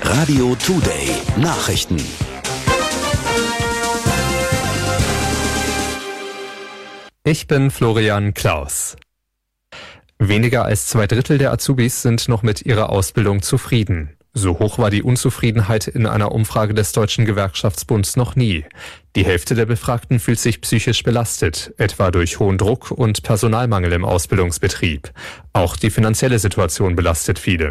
Radio Today Nachrichten. Ich bin Florian Klaus. Weniger als 2/3 der Azubis sind noch mit ihrer Ausbildung zufrieden. So hoch war die Unzufriedenheit in einer Umfrage des Deutschen Gewerkschaftsbunds noch nie. Die Hälfte der Befragten fühlt sich psychisch belastet, etwa durch hohen Druck und Personalmangel im Ausbildungsbetrieb. Auch die finanzielle Situation belastet viele.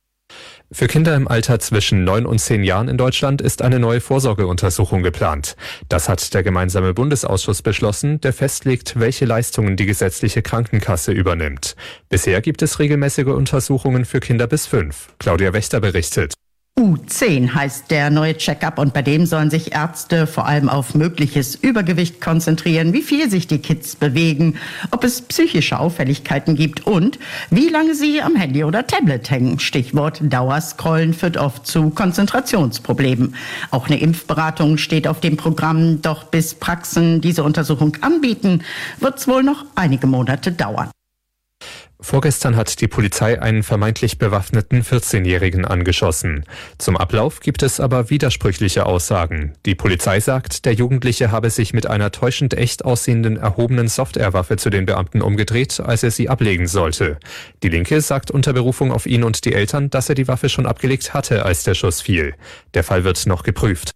Für Kinder im Alter zwischen 9 und 10 Jahren in Deutschland ist eine neue Vorsorgeuntersuchung geplant. Das hat der gemeinsame Bundesausschuss beschlossen, der festlegt, welche Leistungen die gesetzliche Krankenkasse übernimmt. Bisher gibt es regelmäßige Untersuchungen für Kinder bis 5. Claudia Wächter berichtet. U10 heißt der neue Check-up und bei dem sollen sich Ärzte vor allem auf mögliches Übergewicht konzentrieren, wie viel sich die Kids bewegen, ob es psychische Auffälligkeiten gibt und wie lange sie am Handy oder Tablet hängen. Stichwort Dauerscrollen führt oft zu Konzentrationsproblemen. Auch eine Impfberatung steht auf dem Programm, doch bis Praxen diese Untersuchung anbieten, wird es wohl noch einige Monate dauern. Vorgestern hat die Polizei einen vermeintlich bewaffneten 14-Jährigen angeschossen. Zum Ablauf gibt es aber widersprüchliche Aussagen. Die Polizei sagt, der Jugendliche habe sich mit einer täuschend echt aussehenden erhobenen Softwarewaffe zu den Beamten umgedreht, als er sie ablegen sollte. Die Linke sagt unter Berufung auf ihn und die Eltern, dass er die Waffe schon abgelegt hatte, als der Schuss fiel. Der Fall wird noch geprüft.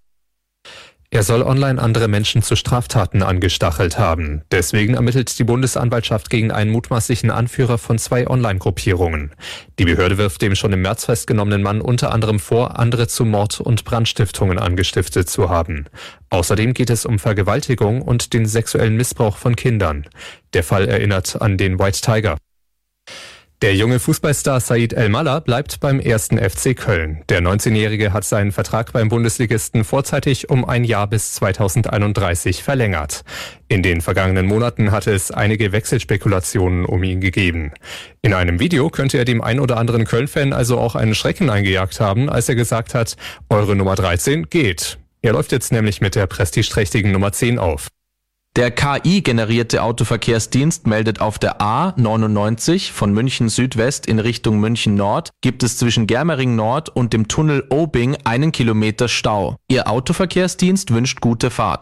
Er soll online andere Menschen zu Straftaten angestachelt haben. Deswegen ermittelt die Bundesanwaltschaft gegen einen mutmaßlichen Anführer von 2 Online-Gruppierungen. Die Behörde wirft dem schon im März festgenommenen Mann unter anderem vor, andere zu Mord- und Brandstiftungen angestiftet zu haben. Außerdem geht es um Vergewaltigung und den sexuellen Missbrauch von Kindern. Der Fall erinnert an den White Tiger. Der junge Fußballstar Said El-Mallah bleibt beim 1. FC Köln. Der 19-Jährige hat seinen Vertrag beim Bundesligisten vorzeitig um ein Jahr bis 2031 verlängert. In den vergangenen Monaten hatte es einige Wechselspekulationen um ihn gegeben. In einem Video könnte er dem ein oder anderen Köln-Fan also auch einen Schrecken eingejagt haben, als er gesagt hat, eure Nummer 13 geht. Er läuft jetzt nämlich mit der prestigeträchtigen Nummer 10 auf. Der KI-generierte Autoverkehrsdienst meldet, auf der A99 von München Südwest in Richtung München Nord gibt es zwischen Germering Nord und dem Tunnel Obing 1 Kilometer Stau. Ihr Autoverkehrsdienst wünscht gute Fahrt.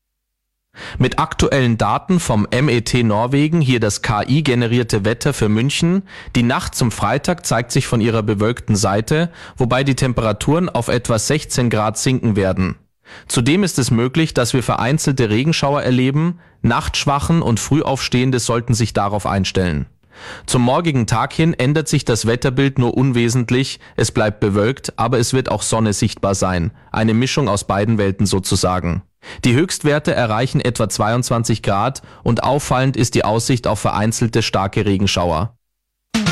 Mit aktuellen Daten vom MET Norwegen hier das KI-generierte Wetter für München. Die Nacht zum Freitag zeigt sich von ihrer bewölkten Seite, wobei die Temperaturen auf etwa 16 Grad sinken werden. Zudem ist es möglich, dass wir vereinzelte Regenschauer erleben. Nachtschwachen und Frühaufstehende sollten sich darauf einstellen. Zum morgigen Tag hin ändert sich das Wetterbild nur unwesentlich. Es bleibt bewölkt, aber es wird auch Sonne sichtbar sein. Eine Mischung aus beiden Welten sozusagen. Die Höchstwerte erreichen etwa 22 Grad und auffallend ist die Aussicht auf vereinzelte starke Regenschauer.